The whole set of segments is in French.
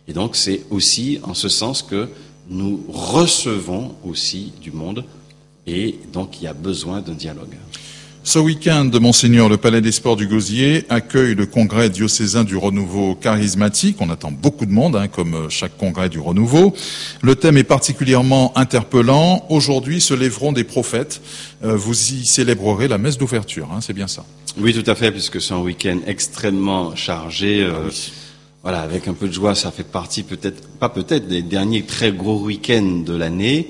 Et donc c'est aussi en ce sens que nous recevons aussi du monde, et donc il y a besoin d'un dialogue. Ce week-end, Monseigneur, le Palais des Sports du Gosier accueille le congrès diocésain du renouveau charismatique. On attend beaucoup de monde, comme chaque congrès du renouveau. Le thème est particulièrement interpellant. Aujourd'hui se lèveront des prophètes. Vous y célébrerez la messe d'ouverture, c'est bien ça? Oui, tout à fait, puisque c'est un week-end extrêmement chargé. Voilà, avec un peu de joie, ça fait partie des derniers très gros week-ends de l'année.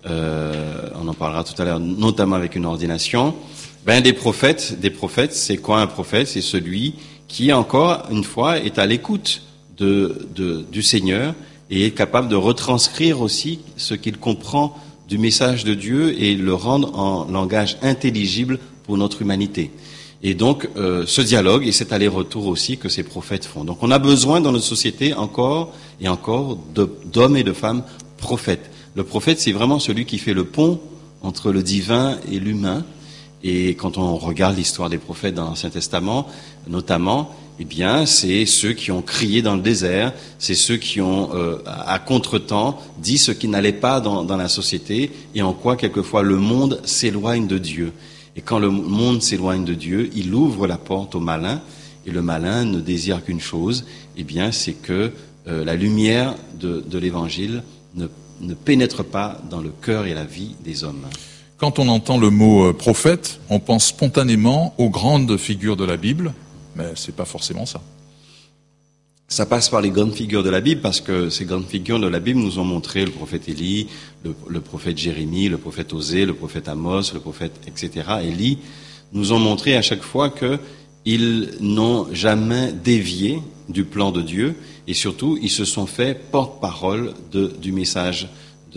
On en parlera tout à l'heure, notamment avec une ordination. Des prophètes, c'est quoi un prophète? C'est celui qui, encore une fois, est à l'écoute du Seigneur et est capable de retranscrire aussi ce qu'il comprend du message de Dieu et le rendre en langage intelligible pour notre humanité. Et donc, ce dialogue et cet aller-retour aussi que ces prophètes font. Donc, on a besoin dans notre société encore et encore d'hommes et de femmes prophètes. Le prophète, c'est vraiment celui qui fait le pont entre le divin et l'humain. Et quand on regarde l'histoire des prophètes dans l'Ancien Testament, notamment, c'est ceux qui ont crié dans le désert, c'est ceux qui ont, à contre-temps, dit ce qui n'allait pas dans la société et en quoi, quelquefois, le monde s'éloigne de Dieu. Et quand le monde s'éloigne de Dieu, il ouvre la porte au malin, et le malin ne désire qu'une chose, c'est que la lumière de l'Évangile ne pénètre pas dans le cœur et la vie des hommes. Quand on entend le mot prophète, on pense spontanément aux grandes figures de la Bible, mais c'est pas forcément ça. Ça passe par les grandes figures de la Bible, parce que ces grandes figures de la Bible nous ont montré le prophète Élie, le prophète Jérémie, le prophète Osée, le prophète Amos, le prophète, etc. Élie, nous ont montré à chaque fois qu'ils n'ont jamais dévié du plan de Dieu, et surtout, ils se sont fait porte-parole du message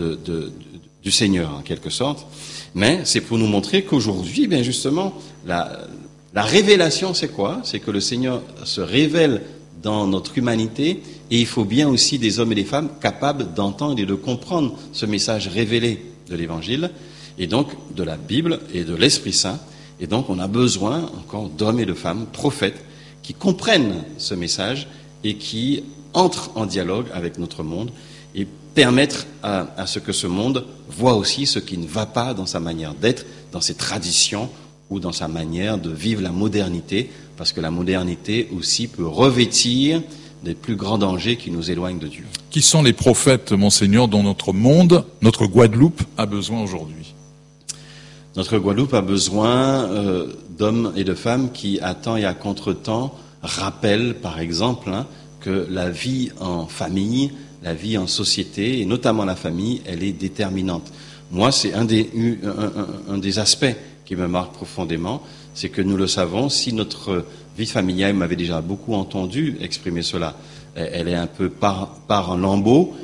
du Seigneur, en quelque sorte. Mais c'est pour nous montrer qu'aujourd'hui, justement, la révélation, c'est quoi? C'est que le Seigneur se révèle dans notre humanité, et il faut bien aussi des hommes et des femmes capables d'entendre et de comprendre ce message révélé de l'Évangile, et donc de la Bible et de l'Esprit Saint. Et donc on a besoin encore d'hommes et de femmes prophètes qui comprennent ce message et qui entrent en dialogue avec notre monde et permettre à ce que ce monde voit aussi ce qui ne va pas dans sa manière d'être, dans ses traditions ou dans sa manière de vivre la modernité, parce que la modernité aussi peut revêtir des plus grands dangers qui nous éloignent de Dieu. Qui sont les prophètes, Monseigneur, dont notre monde, notre Guadeloupe, a besoin aujourd'hui? Notre Guadeloupe a besoin d'hommes et de femmes qui, à temps et à contre-temps, rappellent, par exemple, que la vie en famille, la vie en société, et notamment la famille, elle est déterminante. Moi, c'est un des aspects qui me marque profondément, c'est que nous le savons, si notre vie familiale, m'avait déjà beaucoup entendu exprimer cela, elle est un peu par en lambeaux,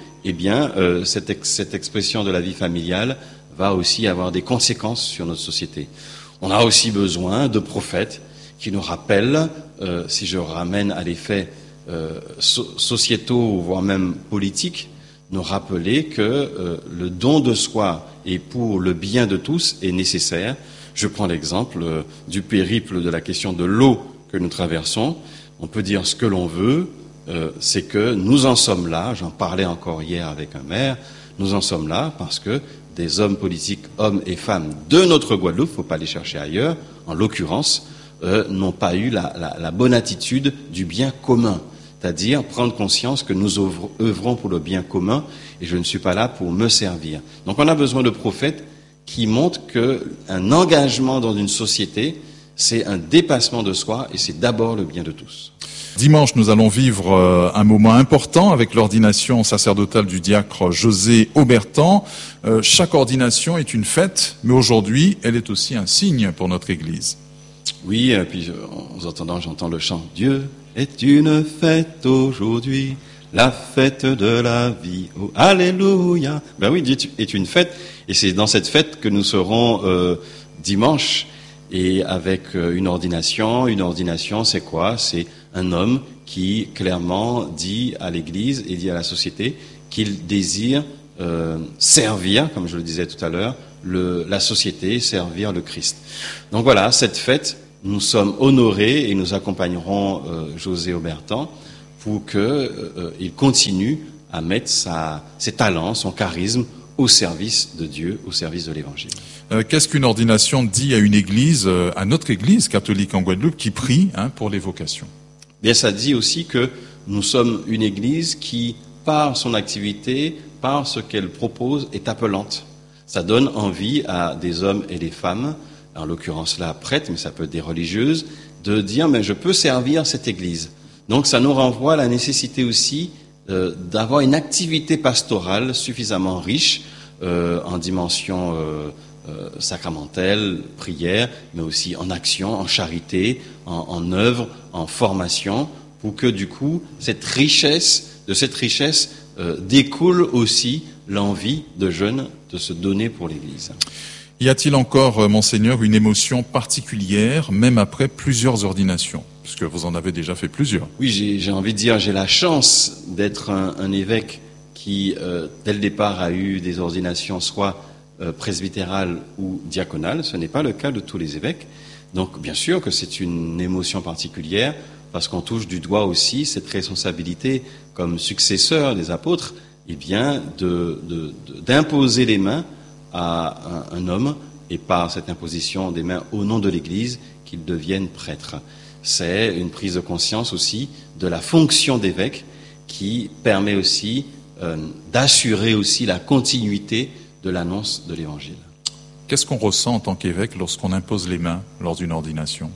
cette expression de la vie familiale va aussi avoir des conséquences sur notre société. On a aussi besoin de prophètes qui nous rappellent, si je ramène à des faits sociétaux, voire même politiques, nous rappeler que le don de soi et pour le bien de tous est nécessaire. Je prends l'exemple du périple de la question de l'eau que nous traversons. On peut dire ce que l'on veut, c'est que nous en sommes là, j'en parlais encore hier avec un maire, nous en sommes là parce que des hommes politiques, hommes et femmes de notre Guadeloupe, il ne faut pas les chercher ailleurs, en l'occurrence, n'ont pas eu la bonne attitude du bien commun. C'est-à-dire prendre conscience que nous œuvrons pour le bien commun et je ne suis pas là pour me servir. Donc on a besoin de prophètes qui montrent qu'un engagement dans une société, c'est un dépassement de soi et c'est d'abord le bien de tous. Dimanche, nous allons vivre un moment important avec l'ordination sacerdotale du diacre José Aubertan. Chaque ordination est une fête, mais aujourd'hui, elle est aussi un signe pour notre Église. Oui, puis en entendant, j'entends le chant « Dieu est une fête aujourd'hui, la fête de la vie, oh, alléluia ». Oui, Dieu est une fête, et c'est dans cette fête que nous serons dimanche, et avec une ordination. Une ordination, c'est quoi? C'est un homme qui clairement dit à l'Église et dit à la société qu'il désire servir, comme je le disais tout à l'heure, la société, servir le Christ. Donc voilà, cette fête, nous sommes honorés et nous accompagnerons José Aubertan pour que il continue à mettre ses talents, son charisme au service de Dieu, au service de l'Évangile. Qu'est-ce qu'une ordination dit à une église, à notre église catholique en Guadeloupe, qui prie pour les vocations? Bien, ça dit aussi que nous sommes une église qui, par son activité, par ce qu'elle propose, est appelante. Ça donne envie à des hommes et des femmes, en l'occurrence là prêtres, mais ça peut être des religieuses, de dire mais je peux servir cette église. Donc ça nous renvoie à la nécessité aussi d'avoir une activité pastorale suffisamment riche en dimension sacramentelle, prière, mais aussi en action, en charité, en œuvre, en formation, pour que du coup de cette richesse découle aussi l'envie de jeunes de se donner pour l'Église. Y a-t-il encore, Monseigneur, une émotion particulière, même après plusieurs ordinations, puisque vous en avez déjà fait plusieurs? Oui, j'ai envie de dire, j'ai la chance d'être un évêque qui, dès le départ, a eu des ordinations soit presbytérales ou diaconales. Ce n'est pas le cas de tous les évêques. Donc, bien sûr que c'est une émotion particulière, parce qu'on touche du doigt aussi cette responsabilité comme successeur des apôtres, eh bien, d'imposer les mains à un homme, et par cette imposition des mains au nom de l'Église, qu'il devienne prêtre. C'est une prise de conscience aussi de la fonction d'évêque qui permet aussi d'assurer aussi la continuité de l'annonce de l'Évangile. Qu'est-ce qu'on ressent en tant qu'évêque lorsqu'on impose les mains lors d'une ordination?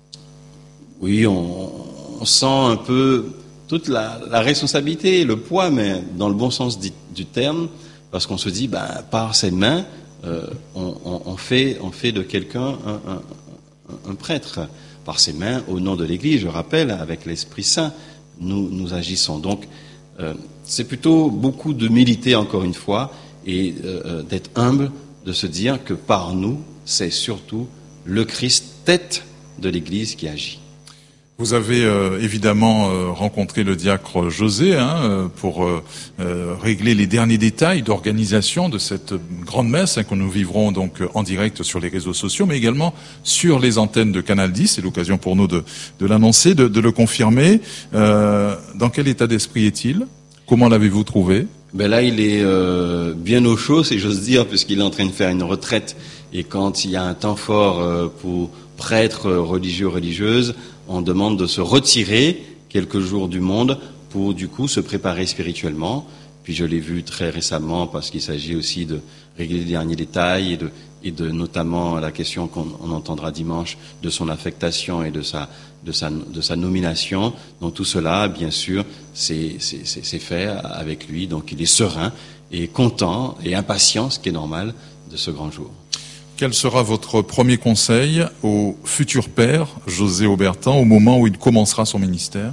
Oui, on sent un peu toute la responsabilité, le poids, mais dans le bon sens du terme, parce qu'on se dit, par ses mains, on fait de quelqu'un un prêtre. Par ses mains, au nom de l'Église, je rappelle, avec l'Esprit Saint, nous agissons. Donc, c'est plutôt beaucoup d'humilité, encore une fois, et d'être humble, de se dire que par nous, c'est surtout le Christ, tête de l'Église, qui agit. Vous avez évidemment rencontré le diacre José pour régler les derniers détails d'organisation de cette grande messe que nous vivrons donc en direct sur les réseaux sociaux, mais également sur les antennes de Canal 10. C'est l'occasion pour nous de l'annoncer, de le confirmer. Dans quel état d'esprit est-il? Comment l'avez-vous trouvé? Là, il est bien au chaud, si j'ose dire, puisqu'il est en train de faire une retraite. Et quand il y a un temps fort pour prêtres, religieux, religieuses, on demande de se retirer quelques jours du monde pour du coup se préparer spirituellement. Puis je l'ai vu très récemment parce qu'il s'agit aussi de régler les derniers détails et de notamment la question qu'on entendra dimanche de son affectation et de sa nomination. Donc tout cela, bien sûr, c'est fait avec lui. Donc il est serein et content et impatient, ce qui est normal, de ce grand jour. Quel sera votre premier conseil au futur père, José Aubertin, au moment où il commencera son ministère?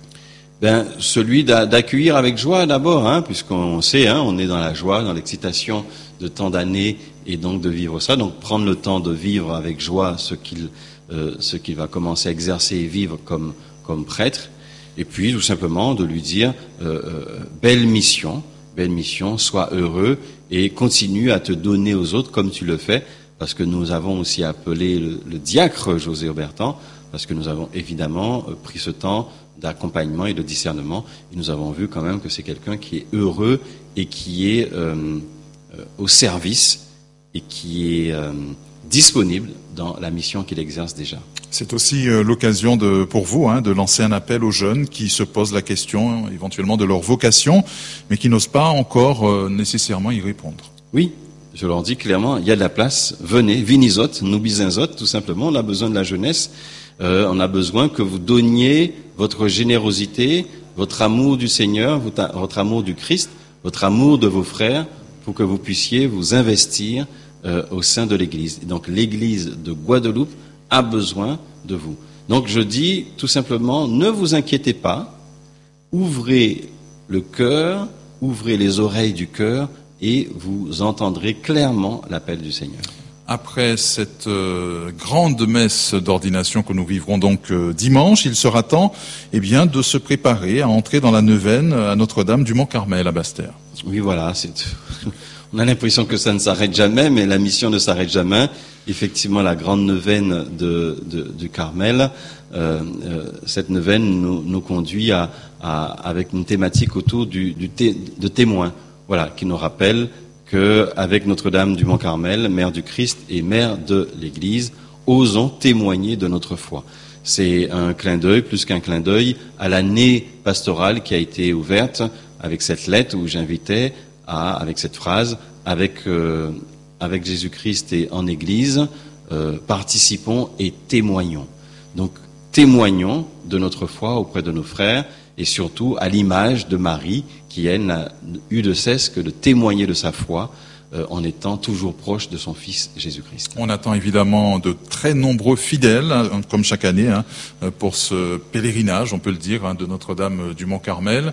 Celui d'accueillir avec joie d'abord, puisqu'on sait, on est dans la joie, dans l'excitation de tant d'années, et donc de vivre ça. Donc prendre le temps de vivre avec joie ce qu'il va commencer à exercer et vivre comme prêtre. Et puis tout simplement de lui dire belle mission, sois heureux et continue à te donner aux autres comme tu le fais. Parce que nous avons aussi appelé le diacre José Aubertin, parce que nous avons évidemment pris ce temps d'accompagnement et de discernement, et nous avons vu quand même que c'est quelqu'un qui est heureux et qui est au service et qui est disponible dans la mission qu'il exerce déjà. C'est aussi l'occasion pour vous de lancer un appel aux jeunes qui se posent la question éventuellement de leur vocation, mais qui n'osent pas encore nécessairement y répondre. Oui. Je leur dis clairement, il y a de la place, venez, vinisot, nubizenzot, tout simplement, on a besoin de la jeunesse, on a besoin que vous donniez votre générosité, votre amour du Seigneur, votre amour du Christ, votre amour de vos frères, pour que vous puissiez vous investir au sein de l'Église. Et donc l'Église de Guadeloupe a besoin de vous. Donc je dis tout simplement, ne vous inquiétez pas, ouvrez le cœur, ouvrez les oreilles du cœur, et vous entendrez clairement l'appel du Seigneur. après cette grande messe d'ordination que nous vivrons donc dimanche, il sera temps de se préparer à entrer dans la neuvaine à Notre-Dame du Mont-Carmel à Basse-Terre. Oui, voilà. On a l'impression que ça ne s'arrête jamais, mais la mission ne s'arrête jamais. Effectivement, la grande neuvaine du Carmel, cette neuvaine nous conduit avec une thématique autour de témoins, voilà, qui nous rappelle que avec Notre-Dame du Mont-Carmel, mère du Christ et mère de l'Église, osons témoigner de notre foi. C'est un clin d'œil, plus qu'un clin d'œil, à l'année pastorale qui a été ouverte avec cette lettre où j'invitais avec cette phrase, avec Jésus-Christ et en Église, participons et témoignons. Donc, témoignons de notre foi auprès de nos frères et surtout à l'image de Marie qui, elle, n'a eu de cesse que de témoigner de sa foi en étant toujours proche de son Fils Jésus-Christ. On attend évidemment de très nombreux fidèles, comme chaque année, pour ce pèlerinage, on peut le dire, de Notre-Dame du Mont-Carmel.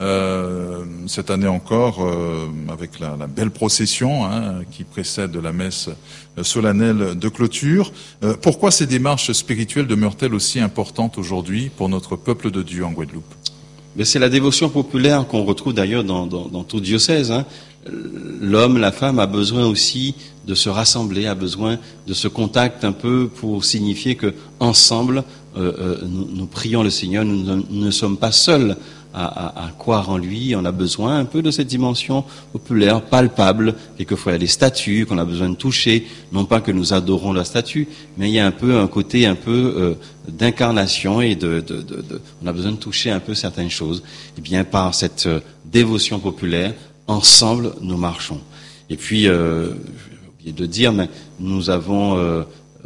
Cette année encore, avec la belle procession qui précède la messe solennelle de clôture. Pourquoi ces démarches spirituelles demeurent-elles aussi importantes aujourd'hui pour notre peuple de Dieu en Guadeloupe ? Mais c'est la dévotion populaire qu'on retrouve d'ailleurs dans tout diocèse. L'homme, la femme a besoin aussi de se rassembler, a besoin de ce contact un peu pour signifier que ensemble nous prions le Seigneur. Nous ne sommes pas seuls à croire en lui. On a besoin un peu de cette dimension populaire, palpable. Quelquefois, il y a des statues qu'on a besoin de toucher. Non pas que nous adorons la statue, mais il y a un côté d'incarnation et on a besoin de toucher un peu certaines choses. Et bien, par cette dévotion populaire, ensemble, nous marchons. Et puis, j'ai oublié de dire, mais nous avons,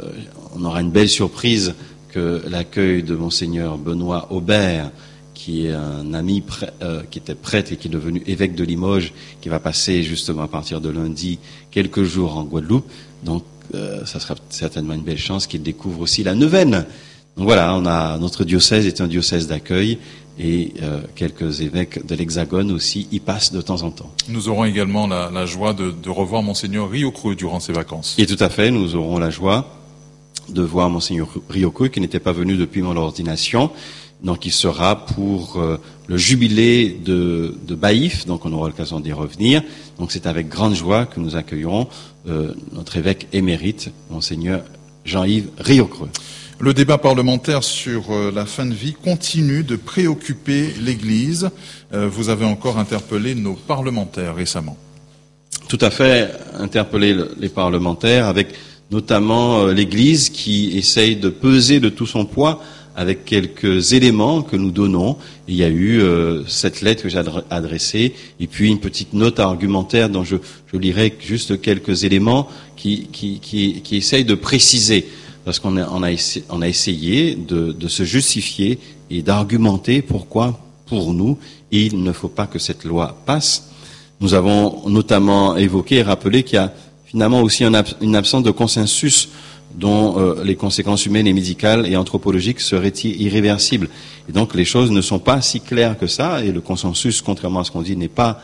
on aura une belle surprise que l'accueil de Monseigneur Benoît Aubert, qui est un ami qui était prêtre et qui est devenu évêque de Limoges, qui va passer justement à partir de lundi quelques jours en Guadeloupe. Donc, ça sera certainement une belle chance qu'il découvre aussi la neuvaine. Donc voilà, notre diocèse est un diocèse d'accueil et quelques évêques de l'Hexagone aussi y passent de temps en temps. Nous aurons également la joie de revoir Monseigneur Riocreux durant ses vacances. Et tout à fait, nous aurons la joie de voir Monseigneur Riocreux qui n'était pas venu depuis mon ordination. Donc il sera pour le jubilé de Baïf, donc on aura l'occasion d'y revenir. Donc c'est avec grande joie que nous accueillerons notre évêque émérite, Monseigneur Jean-Yves Riocreux. Le débat parlementaire sur la fin de vie continue de préoccuper l'Église. Vous avez encore interpellé nos parlementaires récemment. Tout à fait, interpeller les parlementaires avec notamment l'Église qui essaye de peser de tout son poids avec quelques éléments que nous donnons. Il y a eu cette lettre que j'ai adressée et puis une petite note argumentaire dont je lirai juste quelques éléments qui essayent de préciser. Parce qu'on a essayé de se justifier et d'argumenter pourquoi, pour nous, il ne faut pas que cette loi passe. Nous avons notamment évoqué et rappelé qu'il y a finalement aussi une absence de consensus dont les conséquences humaines et médicales et anthropologiques seraient irréversibles. Et donc les choses ne sont pas si claires que ça, et le consensus, contrairement à ce qu'on dit, n'est pas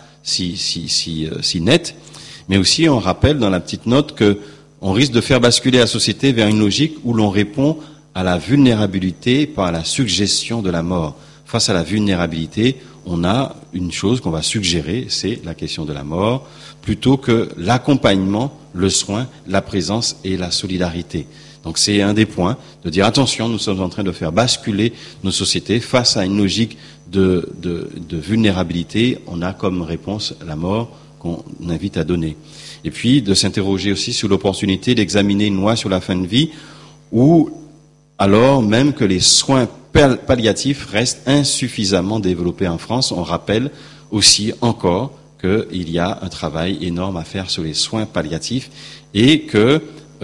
si net. Mais aussi, on rappelle dans la petite note que on risque de faire basculer la société vers une logique où l'on répond à la vulnérabilité par la suggestion de la mort. Face à la vulnérabilité, on a une chose qu'on va suggérer, c'est la question de la mort, plutôt que l'accompagnement, le soin, la présence et la solidarité. Donc c'est un des points, de dire attention, nous sommes en train de faire basculer nos sociétés face à une logique de vulnérabilité. On a comme réponse la mort qu'on invite à donner. Et puis de s'interroger aussi sur l'opportunité d'examiner une loi sur la fin de vie où alors même que les soins palliatifs restent insuffisamment développés en France, on rappelle aussi encore qu'il y a un travail énorme à faire sur les soins palliatifs et que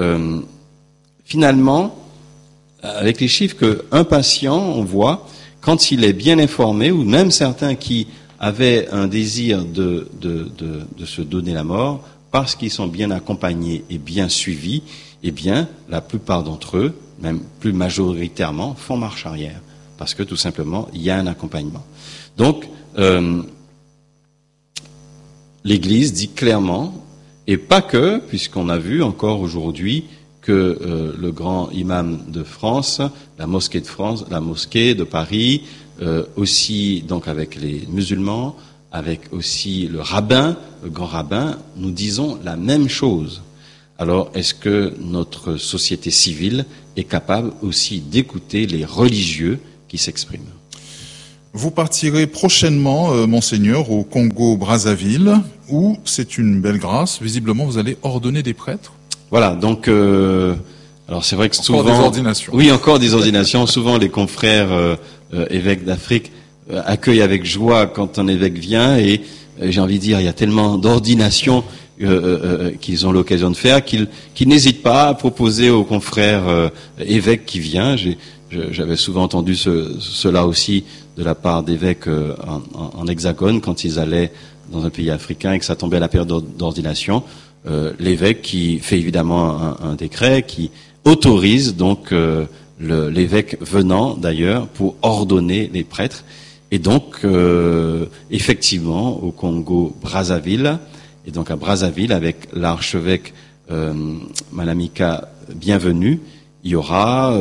finalement, avec les chiffres qu'un patient, on voit, quand il est bien informé, ou même certains qui avaient un désir de se donner la mort, parce qu'ils sont bien accompagnés et bien suivis, eh bien, la plupart d'entre eux, même plus majoritairement, font marche arrière. Parce que tout simplement, il y a un accompagnement. Donc, l'Église dit clairement Et pas que, puisqu'on a vu encore aujourd'hui que le grand imam de France, la mosquée de France, la mosquée de Paris, aussi donc avec les musulmans, avec aussi le rabbin, le grand rabbin, nous disons la même chose. Alors, est-ce que notre société civile est capable aussi d'écouter les religieux qui s'expriment? Vous partirez prochainement, Monseigneur, au Congo-Brazzaville, où c'est une belle grâce. Visiblement, vous allez ordonner des prêtres. Voilà, donc, alors c'est vrai que souvent... Encore des ordinations. Oui, encore des ordinations. Souvent, les confrères évêques d'Afrique accueillent avec joie quand un évêque vient, et j'ai envie de dire, il y a tellement d'ordinations qu'ils ont l'occasion de faire, qu'ils n'hésitent pas à proposer aux confrères évêques qui viennent. J'avais souvent entendu cela aussi de la part d'évêques en hexagone, quand ils allaient dans un pays africain et que ça tombait à la période d'ordination. L'évêque qui fait évidemment un décret qui autorise donc l'évêque venant d'ailleurs pour ordonner les prêtres. Et donc, effectivement, au Congo-Brazzaville, et donc à Brazzaville, avec l'archevêque Malamika Bienvenu, il y aura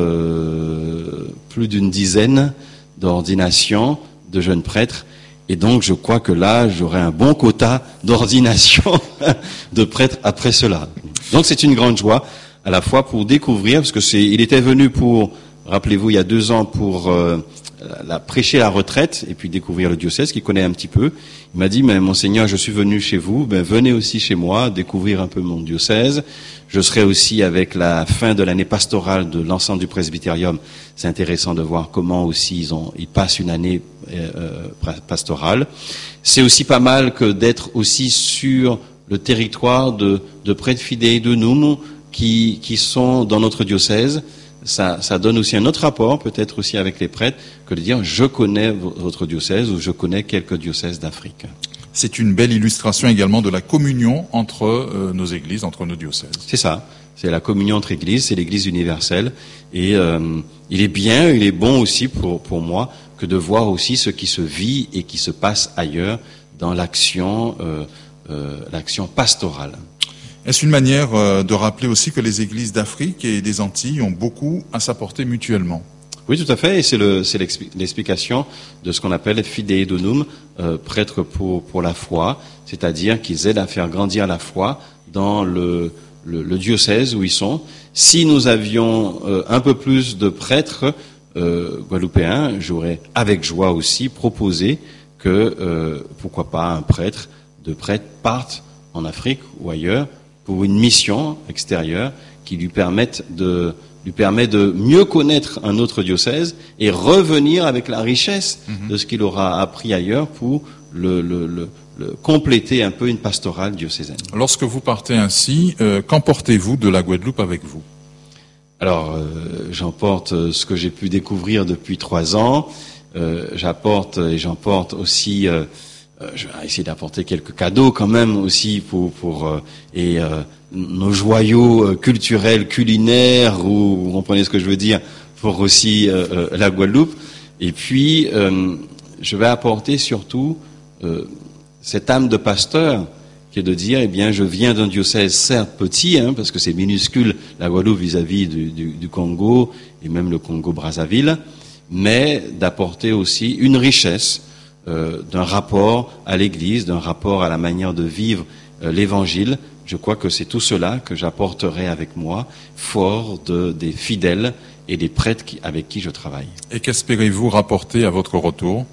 plus d'une dizaine d'ordinations de jeunes prêtres. Et donc, je crois que là, j'aurai un bon quota d'ordination de prêtres après cela. Donc, c'est une grande joie, à la fois pour découvrir, parce que il était venu pour, rappelez-vous, il y a 2 ans, pour prêcher la retraite et puis découvrir le diocèse, qu'il connaît un petit peu. Il m'a dit, mais Monseigneur, je suis venu chez vous, venez aussi chez moi, découvrir un peu mon diocèse. Je serai aussi avec la fin de l'année pastorale de l'ensemble du presbytérium. C'est intéressant de voir comment aussi ils passent une année pastorale. C'est aussi pas mal que d'être aussi sur le territoire de prêtres fidei donum qui sont dans notre diocèse. Ça donne aussi un autre rapport, peut-être aussi avec les prêtres, que de dire je connais votre diocèse ou je connais quelques diocèses d'Afrique. C'est une belle illustration également de la communion entre nos églises, entre nos diocèses. C'est ça, c'est la communion entre églises, c'est l'église universelle. Et il est bon aussi pour moi que de voir aussi ce qui se vit et qui se passe ailleurs dans l'action pastorale. Est-ce une manière de rappeler aussi que les églises d'Afrique et des Antilles ont beaucoup à s'apporter mutuellement? Oui, tout à fait, et c'est l'explication de ce qu'on appelle fidei donum, prêtres pour la foi, c'est-à-dire qu'ils aident à faire grandir la foi dans le diocèse où ils sont. Si nous avions un peu plus de prêtres guadeloupéens, j'aurais avec joie aussi proposé que, pourquoi pas, un prêtre, deux prêtres partent en Afrique ou ailleurs pour une mission extérieure qui lui permet de mieux connaître un autre diocèse et revenir avec la richesse de ce qu'il aura appris ailleurs pour le compléter un peu une pastorale diocésaine. Lorsque vous partez ainsi, qu'emportez-vous de la Guadeloupe avec vous? Alors, j'emporte ce que j'ai pu découvrir depuis 3 ans. J'emporte aussi... je vais essayer d'apporter quelques cadeaux quand même aussi pour nos joyaux culturels, culinaires, ou vous comprenez ce que je veux dire, pour aussi la Guadeloupe. Et puis, je vais apporter surtout cette âme de pasteur, qui est de dire, eh bien, je viens d'un diocèse certes petit, parce que c'est minuscule la Guadeloupe vis-à-vis du Congo et même le Congo-Brazzaville, mais d'apporter aussi une richesse d'un rapport à l'Église, d'un rapport à la manière de vivre l'Évangile. Je crois que c'est tout cela que j'apporterai avec moi, fort des fidèles et des prêtres avec qui je travaille. Et qu'espérez-vous rapporter à votre retour?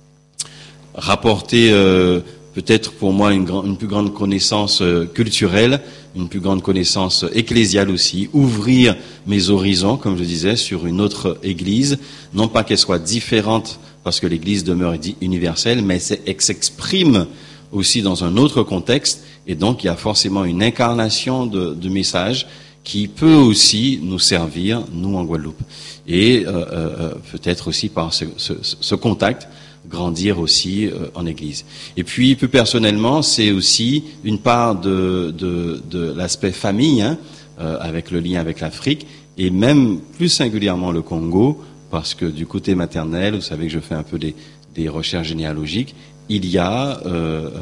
Rapporter peut-être pour moi une plus grande connaissance culturelle, une plus grande connaissance ecclésiale aussi, ouvrir mes horizons, comme je disais, sur une autre Église, non pas qu'elle soit différente parce que l'Église demeure universelle, mais elle s'exprime aussi dans un autre contexte, et donc il y a forcément une incarnation de message qui peut aussi nous servir, nous en Guadeloupe. Et peut-être aussi par ce contact, grandir aussi en Église. Et puis, plus personnellement, c'est aussi une part de l'aspect famille, avec le lien avec l'Afrique, et même plus singulièrement le Congo, parce que du côté maternel, vous savez que je fais un peu des recherches généalogiques, il y a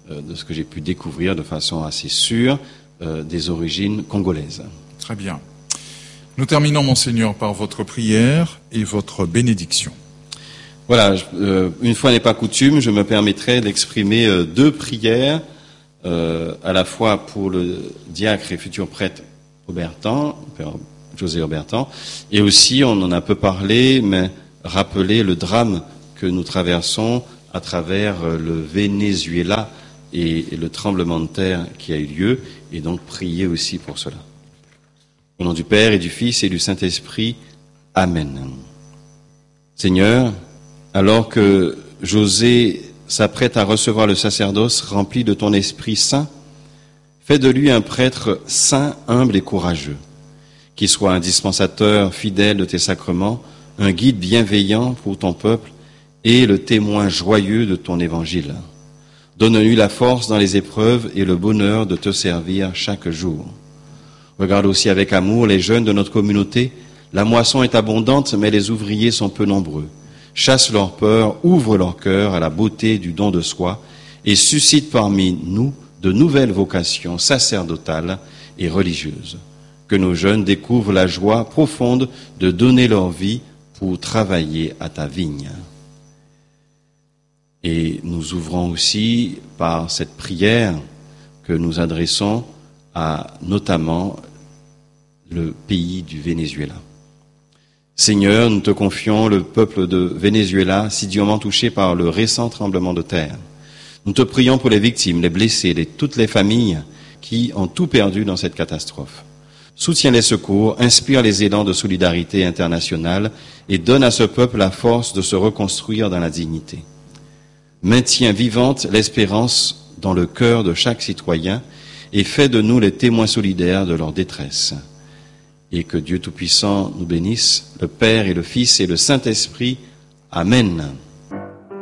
de ce que j'ai pu découvrir de façon assez sûre, des origines congolaises. Très bien. Nous terminons, Monseigneur, par votre prière et votre bénédiction. Voilà, une fois n'est pas coutume, je me permettrai d'exprimer deux prières, à la fois pour le diacre et futur prêtre Aubertan, Père José Aubertan, et aussi, on en a peu parlé, mais rappeler le drame que nous traversons à travers le Venezuela et le tremblement de terre qui a eu lieu, et donc prier aussi pour cela. Au nom du Père et du Fils et du Saint-Esprit, Amen. Seigneur, alors que José s'apprête à recevoir le sacerdoce rempli de ton Esprit Saint, fais de lui un prêtre saint, humble et courageux, qui soit un dispensateur fidèle de tes sacrements, un guide bienveillant pour ton peuple et le témoin joyeux de ton évangile. Donne-lui la force dans les épreuves et le bonheur de te servir chaque jour. Regarde aussi avec amour les jeunes de notre communauté. La moisson est abondante, mais les ouvriers sont peu nombreux. Chasse leur peur, ouvre leur cœur à la beauté du don de soi et suscite parmi nous de nouvelles vocations sacerdotales et religieuses. Que nos jeunes découvrent la joie profonde de donner leur vie pour travailler à ta vigne. Et nous ouvrons aussi par cette prière que nous adressons à notamment le pays du Venezuela. Seigneur, nous te confions le peuple de Venezuela, si durement touché par le récent tremblement de terre. Nous te prions pour les victimes, les blessés, toutes les familles qui ont tout perdu dans cette catastrophe. Soutiens les secours, inspire les élans de solidarité internationale et donne à ce peuple la force de se reconstruire dans la dignité. Maintiens vivante l'espérance dans le cœur de chaque citoyen et fais de nous les témoins solidaires de leur détresse. Et que Dieu Tout-Puissant nous bénisse, le Père et le Fils et le Saint-Esprit. Amen.